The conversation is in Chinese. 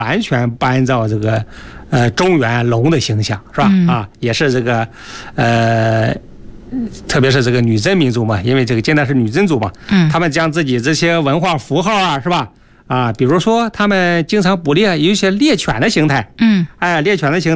完全不按照这个中原龙的形象，是吧？也是这个特别是这个女真民族嘛，因为这个现在是女真族嘛，他们将自己这些文化符号啊，是吧？比如说他们经常捕猎，有一些猎犬的形态，猎犬的形态。